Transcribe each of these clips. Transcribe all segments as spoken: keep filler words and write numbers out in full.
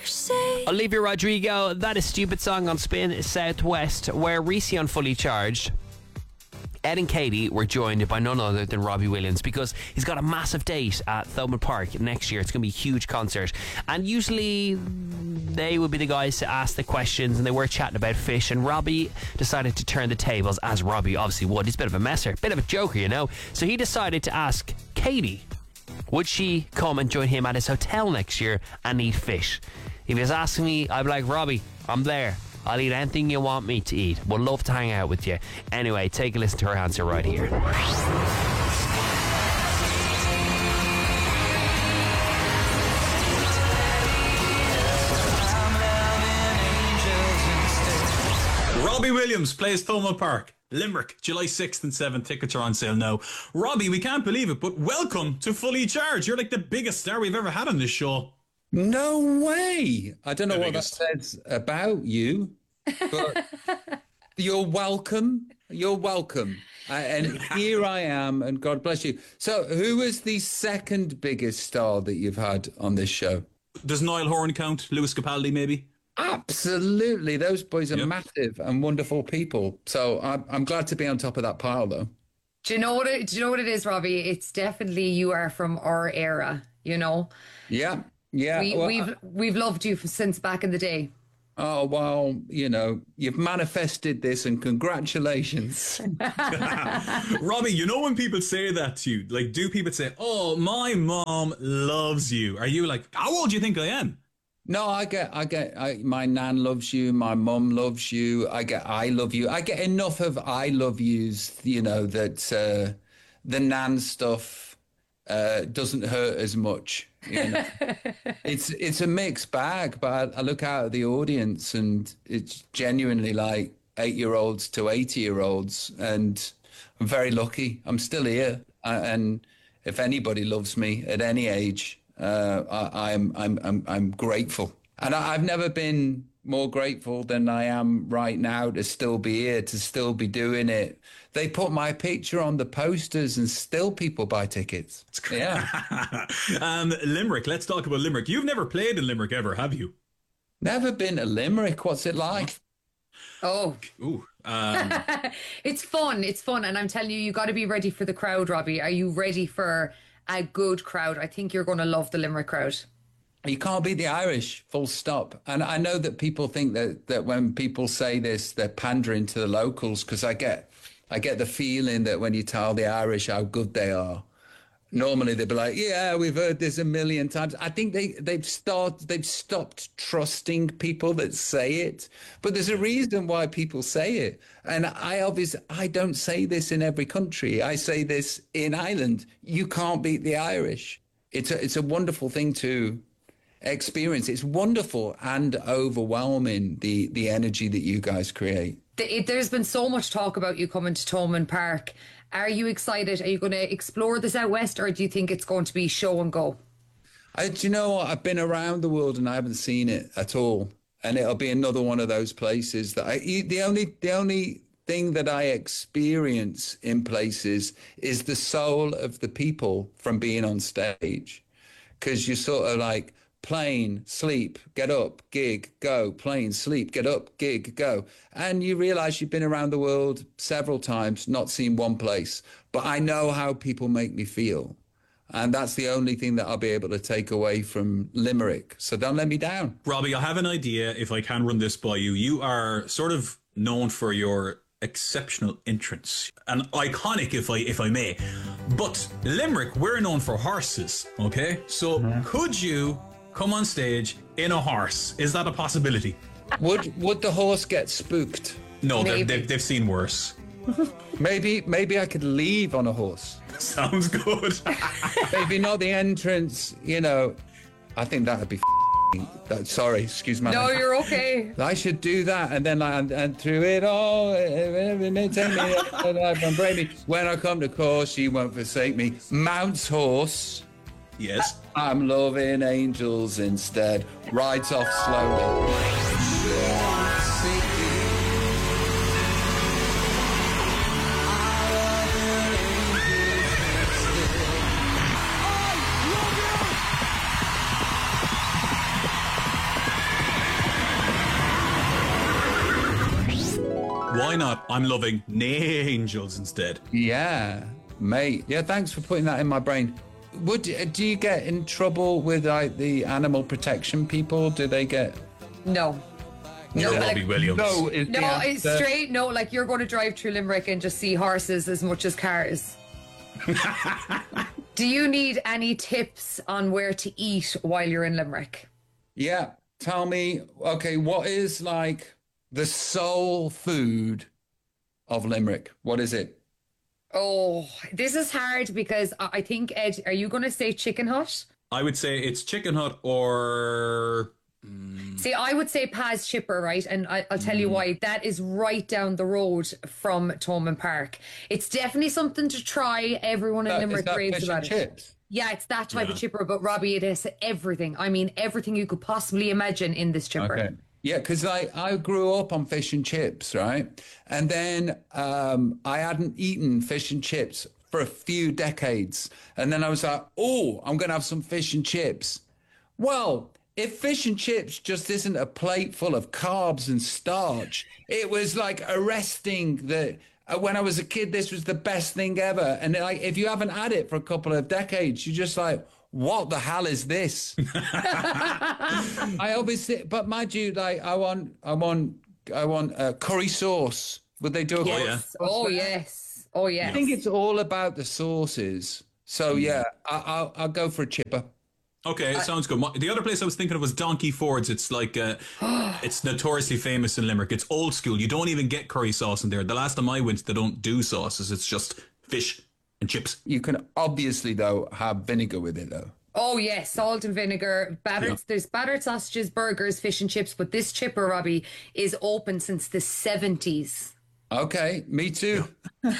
Olivia Rodrigo, that is Stupid Song on Spin Southwest, where recently on Fully Charged, Ed and Katie were joined by none other than Robbie Williams, because he's got a massive date at Thomond Park next year. It's going to be a huge concert, and usually they would be the guys to ask the questions, and they were chatting about fish, and Robbie decided to turn the tables, as Robbie obviously would. He's a bit of a messer, bit of a joker, you know. So he decided to ask Katie, would she come and join him at his hotel next year and eat fish? If he was asking me, I'd be like, Robbie, I'm there. I'll eat anything you want me to eat. Would love to hang out with you. Anyway, take a listen to her answer right here. Robbie Williams plays Thomond Park, Limerick, July sixth and seventh. Tickets are on sale now. Robbie, we can't believe it, but welcome to Fully Charged. You're like the biggest star we've ever had on this show. No way. I don't know the what biggest. That says about you, but you're welcome. You're welcome. Uh, and here I am, and God bless you. So who is the second biggest star that you've had on this show? Does Niall Horan count? Lewis Capaldi, maybe? Absolutely. Those boys are yep. massive and wonderful people. So I'm, I'm glad to be on top of that pile, though. Do you know what it, do you know what it is, Robbie? It's definitely you are from our era, you know? Yeah. Yeah, we, well, we've we've loved you since back in the day. Oh, well, you know, you've manifested this, and congratulations. Robbie, you know when people say that to you, like, do people say, oh, my mom loves you? Are you like, how old do you think I am? No, I get, I get, I, my nan loves you, my mum loves you, I get, I love you. I get enough of I love yous, you know, that uh, the nan stuff uh, doesn't hurt as much. You know? it's it's a mixed bag, but I, I look out at the audience, and it's genuinely like eight-year-olds to eighty-year-olds, and I'm very lucky. I'm still here, uh, and if anybody loves me at any age, uh, I, I'm I'm I'm I'm grateful, and I, I've never been more grateful than I am right now to still be here, to still be doing it. They put my picture on the posters, and still people buy tickets. Yeah. um, Limerick. Let's talk about Limerick. You've never played in Limerick ever, have you? Never been to Limerick. What's it like? Oh, Ooh, um... it's fun. It's fun, and I'm telling you, you got to be ready for the crowd, Robbie. Are you ready for a good crowd? I think you're going to love the Limerick crowd. You can't beat the Irish, full stop. And I know that people think that, that when people say this, they're pandering to the locals, because I get I get the feeling that when you tell the Irish how good they are, normally they'd be like, yeah, we've heard this a million times. I think they, they've start, they've stopped trusting people that say it. But there's a reason why people say it. And I obviously, I don't say this in every country. I say this in Ireland. You can't beat the Irish. It's a, it's a wonderful thing to experience. It's wonderful and overwhelming, the the energy that you guys create. There's been so much talk about you coming to Thomond Park. Are you excited? Are you going to explore the Southwest, or do you think it's going to be show and go? I, do you know what? I've been around the world and I haven't seen it at all, and it'll be another one of those places that I the only the only thing that I experience in places is the soul of the people from being on stage, because you're sort of like plane, sleep, get up, gig, go, plane, sleep, get up, gig, go. And you realize you've been around the world several times, not seen one place. But I know how people make me feel. And that's the only thing that I'll be able to take away from Limerick. So don't let me down. Robbie, I have an idea, if I can run this by you. You are sort of known for your exceptional entrance, and iconic, if I if I may. But Limerick, we're known for horses, okay? So mm-hmm. could you come on stage in a horse? Is that a possibility? Would would the horse get spooked? No, they've, they've, they've seen worse. maybe maybe I could leave on a horse. Sounds good. Maybe not the entrance, you know. I think that would be that, sorry, excuse me. No, you're okay. I should do that, and then I, and, and through it all, take me, when I come to course, she won't forsake me. Mounts horse. Yes. I'm loving angels instead. Rides off slowly. why not? I'm loving Angels instead. Yeah, mate. Yeah, thanks for putting that in my brain. Would do you get in trouble with like the animal protection people? Do they get? No. You're No, Robbie like- Williams. No, is the No, it's answer- straight. No, like you're going to drive through Limerick and just see horses as much as cars. Do you need any tips on where to eat while you're in Limerick? Yeah, tell me. Okay, what is like the soul food of Limerick? What is it? Oh, this is hard because I I think, Ed, are you going to say Chicken Hut? I would say it's Chicken Hut or See, I would say Paz Chipper, right? And I, I'll tell Mm. you why. That is right down the road from Thomond Park. It's definitely something to try. Everyone in Uh, is Limerick that raves fish about and it. chips? Yeah, it's that type Yeah. of chipper. But Robbie, it is everything. I mean, everything you could possibly imagine in this chipper. Okay. Yeah, because I, I grew up on fish and chips, right? And then um, I hadn't eaten fish and chips for a few decades. And then I was like, oh, I'm going to have some fish and chips. Well, if fish and chips just isn't a plate full of carbs and starch, it was like arresting that. Uh, when I was a kid, this was the best thing ever. And like, if you haven't had it for a couple of decades, you're just like, what the hell is this? I obviously, but mind you, like, I want, I want, I want uh, curry sauce. Would they do a curry Yes. Oh, yes. Oh, yes. I think it's all about the sauces. So yeah, I, I'll, I'll go for a chipper. Okay, it sounds good. My- The other place I was thinking of was Donkey Ford's. It's like, uh, it's notoriously famous in Limerick. It's old school. You don't even get curry sauce in there. The last time I went, they don't do sauces. It's just fish and chips. You can obviously though have vinegar with it though. Oh, yes. Salt and vinegar. Battered. Yeah. There's battered sausages, burgers, fish and chips. But this chipper, Robbie, is open since the seventies. Okay, me too.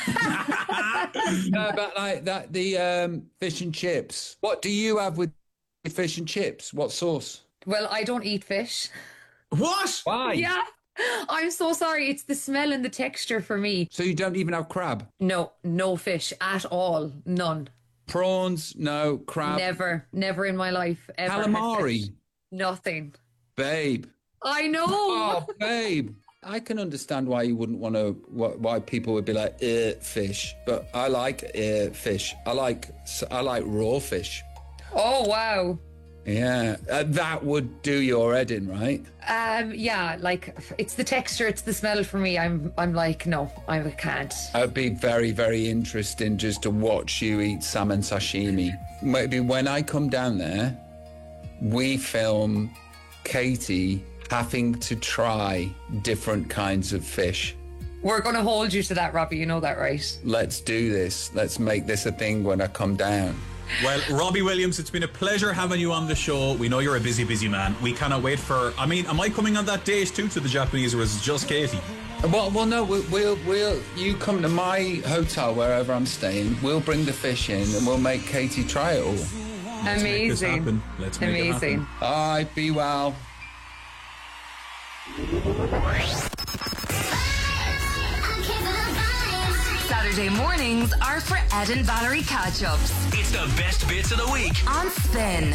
No, but like that, the um, fish and chips. What do you have with fish and chips? What sauce? Well, I don't eat fish. What? Why? Yeah. I'm so sorry. It's the smell and the texture for me. So you don't even have crab? No, no fish at all. None. Prawns? No. Crab? Never. Never in my life. Ever had Calamari? fish. Nothing. Babe. I know. Oh, babe. I can understand why you wouldn't want to, why people would be like, eh, fish. But I like eh, fish. I like, I like raw fish. Oh, wow. Yeah, uh, that would do your head in, right? Um, yeah, like it's the texture, it's the smell for me. I'm, I'm like, no, I can't. It'd be very, very interesting just to watch you eat salmon sashimi. Maybe when I come down there, we film Katie having to try different kinds of fish. We're going to hold you to that, Robbie. You know that, right? Let's do this. Let's make this a thing when I come down. Well, Robbie Williams, it's been a pleasure having you on the show. We know you're a busy, busy man. We cannot wait for... I mean, am I coming on that date too to the Japanese, or is it just Katie? Well, well, no, we'll, we'll, we'll, you come to my hotel wherever I'm staying. We'll bring the fish in and we'll make Katie try it all. Let's make this Amazing. happen. Let's make it Amazing. happen. All right, be well. Saturday mornings are for Ed and Valerie catch-ups It's the best bits of the week. on Spin.